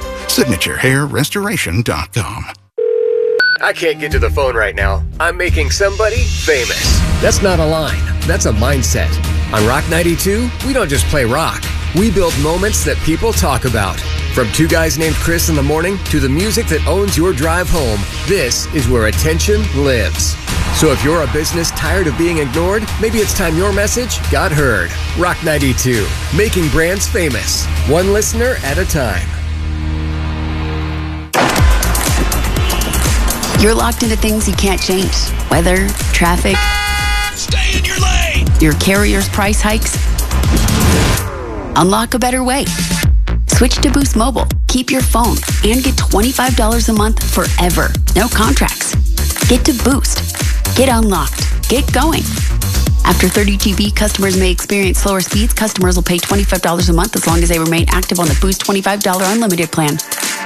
SignatureHairRestoration.com. I can't get to the phone right now. I'm making somebody famous. That's not a line. That's a mindset. On Rock 92, we don't just play rock. We build moments that people talk about. From Two Guys Named Chris in the morning to the music that owns your drive home, this is where attention lives. So if you're a business tired of being ignored, maybe it's time your message got heard. Rock 92, making brands famous. One listener at a time. You're locked into things you can't change. Weather, traffic. Stay in your lane! Your carrier's price hikes. Unlock a better way. Switch to Boost Mobile. Keep your phone and get $25 a month forever. No contracts. Get to Boost. Get unlocked. Get going. After 30 GB, customers may experience slower speeds. Customers will pay $25 a month as long as they remain active on the Boost $25 unlimited plan.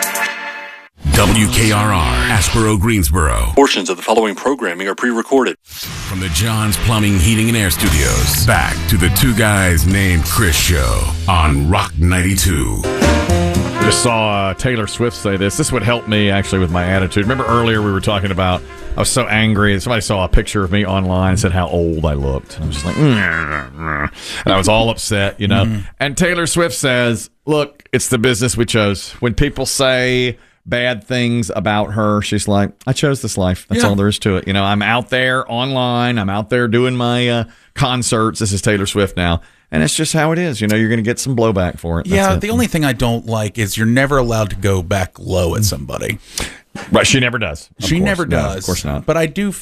WKRR, Asheboro, Greensboro. Portions of the following programming are pre-recorded. From the John's Plumbing, Heating, and Air Studios, back to the Two Guys Named Chris show on Rock 92. Just saw Taylor Swift say this. This would help me, actually, with my attitude. Remember earlier we were talking about, I was so angry, and somebody saw a picture of me online and said how old I looked. And I was just like, and I was all upset, you know. Mm-hmm. And Taylor Swift says, look, it's the business we chose. When people say bad things about her, she's like, I chose this life. That's all there is to it. You know, I'm out there online. I'm out there doing my concerts. This is Taylor Swift now. And it's just how it is. You're going to get some blowback for it. Yeah, That's the only thing I don't like is you're never allowed to go back low at somebody. But she never does. She never does. No, of course not. But I do,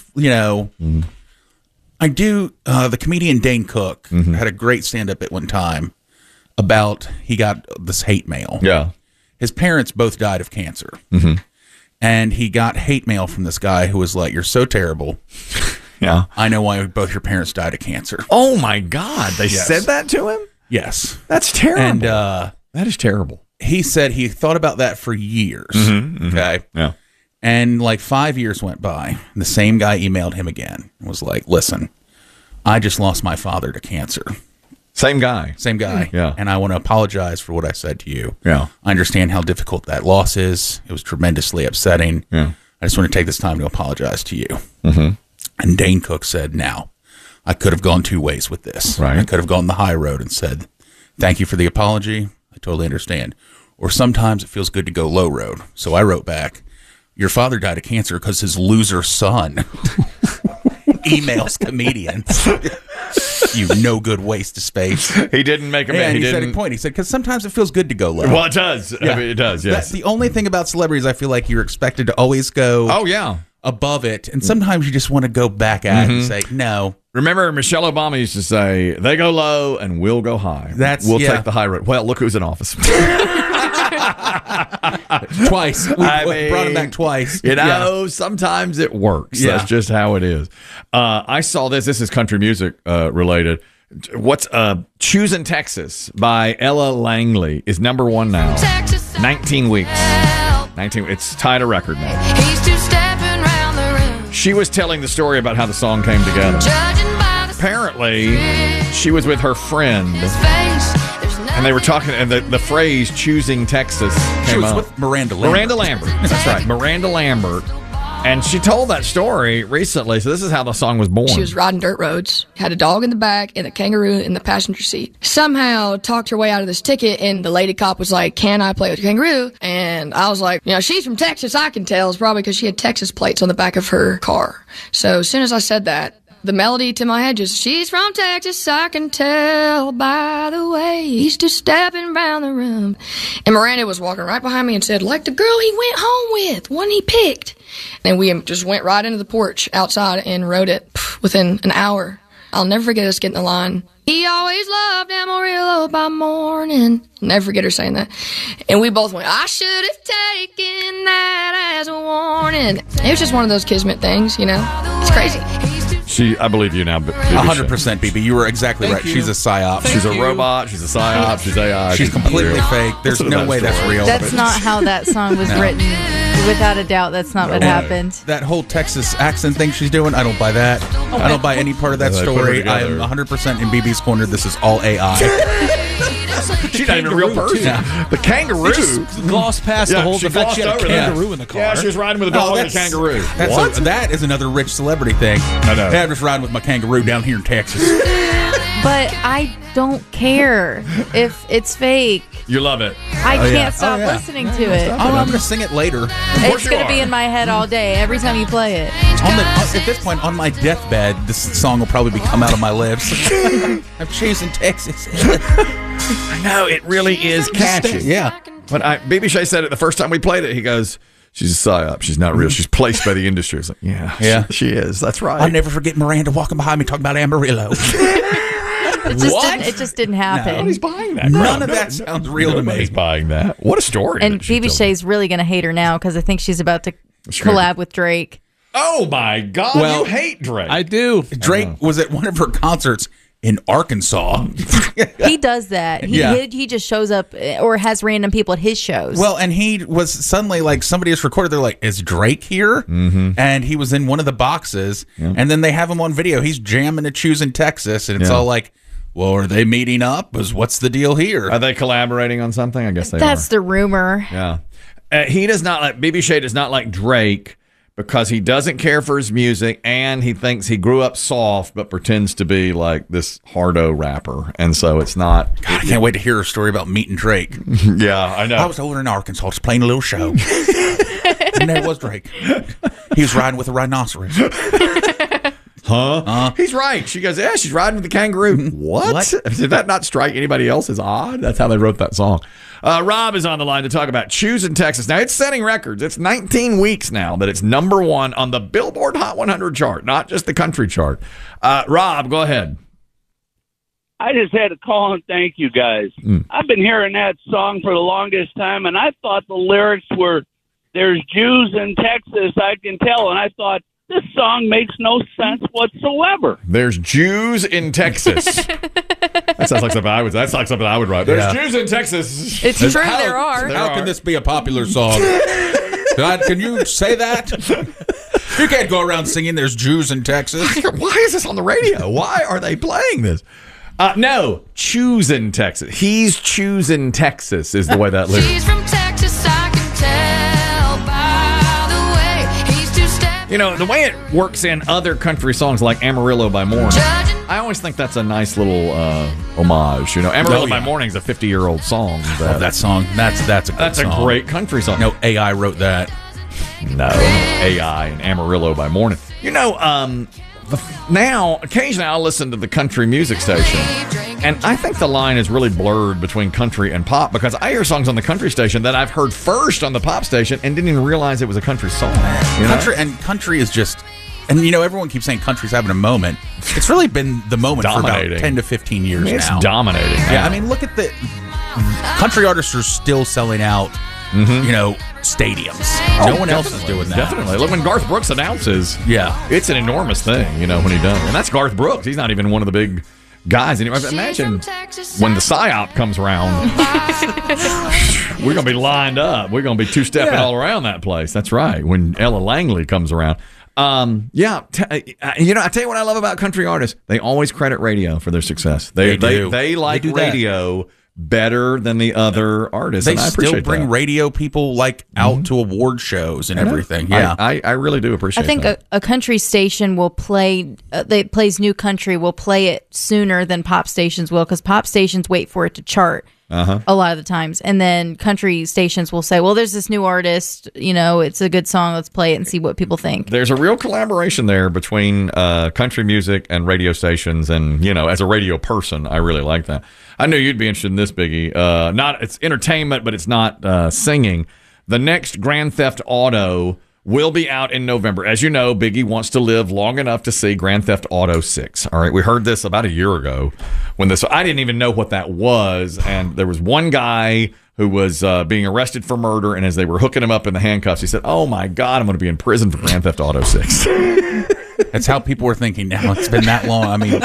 I do. The comedian Dane Cook had a great stand-up at one time about he got this hate mail. Yeah. His parents both died of cancer. And he got hate mail from this guy who was like, "You're so terrible. Yeah. I know why both your parents died of cancer." Oh, my God. They said that to him? Yes. That's terrible. And that is terrible. He said he thought about that for years. Okay. Yeah. And like 5 years went by. And the same guy emailed him again and was like, "Listen, I just lost my father to cancer." Same guy. Same guy. Yeah. And I want to apologize for what I said to you. Yeah. I understand how difficult that loss is. It was tremendously upsetting. Yeah. I just want to take this time to apologize to you. And Dane Cook said, "Now, I could have gone two ways with this. Right. I could have gone the high road and said, 'Thank you for the apology. I totally understand.' Or sometimes it feels good to go low road. So I wrote back, 'Your father died of cancer because his loser son emails comedians.' You no good waste of space." He didn't make a And he said didn't. a point. He said, because sometimes it feels good to go low. Well, it does. Yeah. I mean, it does, yes. That's the only thing about celebrities. I feel like you're expected to always go above it. And sometimes you just want to go back at it and say, no. Remember, Michelle Obama used to say, "They go low and we'll go high. We'll take the high road." Well, look who's in office. Twice. We brought him back twice. Sometimes it works. Yeah. That's just how it is. I saw this. This is country music related. What's Choosing Texas by Ella Langley is number one now. 19 weeks. 19. It's tied a record now. He's two-stepping round the room. She was telling the story about how the song came together. Apparently, she was with her friend, and they were talking, and the phrase "choosing Texas" came She was up. with Miranda Lambert. Miranda Lambert. That's right, Miranda Lambert. And she told that story recently, so this is how the song was born. She was riding dirt roads, had a dog in the back and a kangaroo in the passenger seat. Somehow talked her way out of this ticket, and the lady cop was like, "Can I play with your kangaroo?" And I was like, she's from Texas, I can tell. It's probably because she had Texas plates on the back of her car. So as soon as I said that, the melody to my head just, "She's from Texas, I can tell by the way he's just stepping around the room." And Miranda was walking right behind me and said, "Like the girl he went home with, one he picked." And we just went right into the porch outside and wrote it within an hour. I'll never forget us getting the line, "He always loved Amarillo by morning." Never forget her saying that. And we both went, "I should have taken that as a warning." It was just one of those kismet things, It's crazy. I believe you now. 100%, BB. You were exactly right. She's a psyop. She's a robot. She's a psyop. She's AI. She's completely fake. There's no way that's real. That's not how that song was written. Without a doubt, that's not what happened. That whole Texas accent thing she's doing, I don't buy that. I don't buy any part of that story. I am 100% in BB's corner. This is all AI. She's not even a real person. The kangaroo. Glossed past the whole she fact she had a glossed over kangaroo that. in the car. Yeah, she was riding with a dog and a kangaroo. That is another rich celebrity thing. I know. Yeah, I'm just riding with my kangaroo down here in Texas. But I don't care if it's fake. You love it. I can't stop listening to it. I'm going to sing it later. It's going to be in my head all day, every time you play it. At this point, on my deathbed, this song will probably come out of my lips. I'm choosing Texas. I know, it really is catchy. Yeah. But BB Shea said it the first time we played it. He goes, "She's a psyop. She's not real. She's placed by the industry." It's like, yeah, she is. That's right. I'll never forget Miranda walking behind me talking about Amarillo. It just didn't happen. Nobody's buying that. None of that sounds real to me. Nobody's buying that. What a story. And BB Shea's really going to hate her now because I think she's about to collab with Drake. Oh, my God. Well, you hate Drake. I do. Drake was at one of her concerts in Arkansas. He does that. He just shows up or has random people at his shows. Well, and he was suddenly like, somebody has recorded. They're like, "Is Drake here?" Mm-hmm. And he was in one of the boxes. Yeah. And then they have him on video. He's jamming to Choosing Texas. And it's all like, well, are they meeting up? What's the deal here? Are they collaborating on something? I guess they are. That's the rumor. Yeah. He does not like, BB Shea does not like Drake because he doesn't care for his music and he thinks he grew up soft but pretends to be like this hardo rapper. And so it's not. God, I can't wait to hear a story about meeting Drake. Yeah, I know. I was over in Arkansas just playing a little show. And there was Drake. He was riding with a rhinoceros. Huh? He's right. She goes, yeah, she's riding with the kangaroo. What? Did that not strike anybody else as odd? That's how they wrote that song. Rob is on the line to talk about Choosing Texas. Now, it's setting records. It's 19 weeks now that it's number one on the Billboard Hot 100 chart, not just the country chart. Rob, go ahead. I just had to call and thank you guys. I've been hearing that song for the longest time, and I thought the lyrics were, "There's Jews in Texas, I can tell," and I thought, this song makes no sense whatsoever. There's Jews in Texas. That sounds like something I would. That's like something I would write. There's Jews in Texas. It's true. There are. How can this be a popular song? God, can you say that? You can't go around singing "There's Jews in Texas." Why is this on the radio? Why are they playing this? No, choosing Texas. He's choosing Texas is the way that lyric. She's from Texas, I can tell by the way he's two-step. You know, the way it works in other country songs like Amarillo by Morning, I always think that's a nice little homage. You know, Amarillo by Morning is a 50-year-old song. That song. That's a good song. A great country song. No, AI wrote that. No, AI and Amarillo by Morning. You know, now, occasionally I'll listen to the country music station, and I think the line is really blurred between country and pop because I hear songs on the country station that I've heard first on the pop station and didn't even realize it was a country song. You know? Country is just, and you know, everyone keeps saying country's having a moment. It's really been the moment for about 10 to 15 years now. It's dominating. Yeah, I mean, look at the country artists are still selling out. You know, stadiums. No one else is doing that. Definitely. Look, when Garth Brooks announces, yeah, it's an enormous thing, you know, when he does. And that's Garth Brooks. He's not even one of the big guys anymore. Imagine when the PSYOP comes around, we're going to be lined up. We're going to be two-stepping all around that place. That's right. When Ella Langley comes around. You know, I tell you what I love about country artists. They always credit radio for their success. They like radio better than the other artists. They and I still bring radio people like out to award shows and everything. Yeah, I really do appreciate. I think a country station will play. That plays new country will play it sooner than pop stations will because pop stations wait for it to chart. A lot of the times, and then country stations will say, well, there's this new artist, you know, it's a good song, let's play it and see what people think. There's a real collaboration there between country music and radio stations, and you know, as a radio person, I really like that. I knew you'd be interested in this, Biggie. It's entertainment, but it's not singing. The next Grand Theft Auto will be out in November. As you know, Biggie wants to live long enough to see Grand Theft Auto 6. All right, we heard this about a year ago when this. I didn't even know what that was, and there was one guy who was being arrested for murder, and as they were hooking him up in the handcuffs, he said, "Oh my God, I'm going to be in prison for Grand Theft Auto 6." That's how people were thinking now. It's been that long. I mean,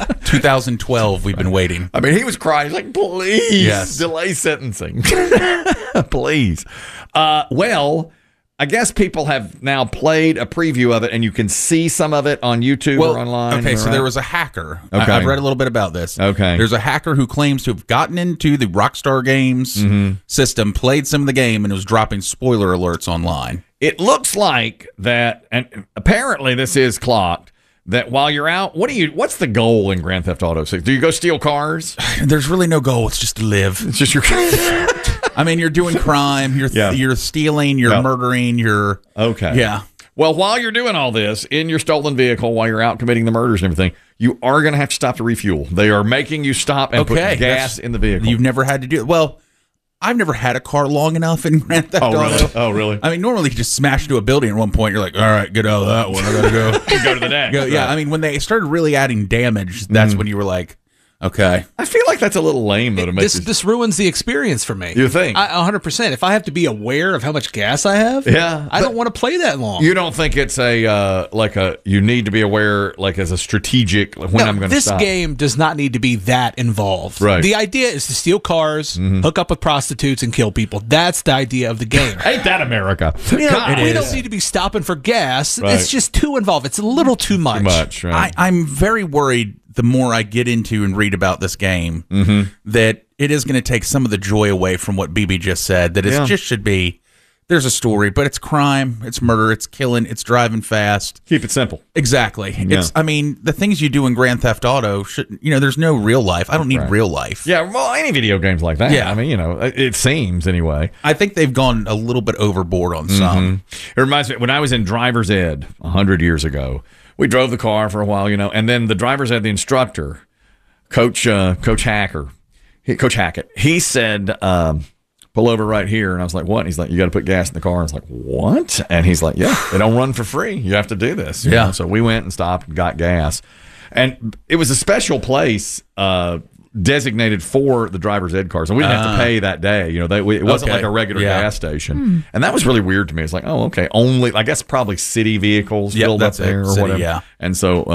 2012, we've been waiting. I mean, he was crying. He's like, please, delay sentencing. Please. Well, I guess people have now played a preview of it, and you can see some of it on YouTube or online. Okay, so there was a hacker. Okay. I've read a little bit about this. Okay. There's a hacker who claims to have gotten into the Rockstar Games system, played some of the game, and was dropping spoiler alerts online. It looks like that, and apparently this is clocked, that while you're out, what's the goal in Grand Theft Auto 6? Do you go steal cars? There's really no goal. It's just to live. It's just your... I mean, you're doing crime, you're stealing, you're murdering, you're... Okay. Yeah. Well, while you're doing all this in your stolen vehicle, while you're out committing the murders and everything, you are going to have to stop to refuel. They are making you stop and put gas in the vehicle. You've never had to do it. Well, I've never had a car long enough in Grand Theft Auto. Really? Oh, really? I mean, normally you just smash into a building at one point. You're like, all right, get out of that one. I got to go. Go to the next. Yeah, I mean, when they started really adding damage, that's when you were like, okay. I feel like that's a little lame, though. To make this ruins the experience for me. You think? 100%. If I have to be aware of how much gas I have, I don't want to play that long. You don't think it's you need to be aware, like as a strategic, when I'm going to stop? This game does not need to be that involved. Right. The idea is to steal cars, hook up with prostitutes, and kill people. That's the idea of the game. Ain't that America? We don't need to be stopping for gas. Right. It's just too involved. It's a little too much. Too much, right. I'm very worried the more I get into and read about this game, that it is going to take some of the joy away from what BB just said, that it just should be, there's a story, but it's crime, it's murder, it's killing, it's driving fast. Keep it simple. Exactly. Yeah. I mean, the things you do in Grand Theft Auto, there's no real life. I don't need real life. Yeah, well, any video games like that. Yeah. I mean, it seems anyway. I think they've gone a little bit overboard on some. It reminds me, when I was in driver's ed 100 years ago, we drove the car for a while, and then the driver's ed, the instructor, Coach Hackett, he said, pull over right here. And I was like, what? And he's like, you got to put gas in the car. And I was like, what? And he's like, yeah, they don't run for free. You have to do this. You know? So we went and stopped and got gas. And it was a special place designated for the driver's ed cars. And we didn't have to pay that day. It wasn't like a regular gas station. And that was really weird to me. It's like, oh, okay. Only, I guess probably city vehicles filled up there or whatever. And so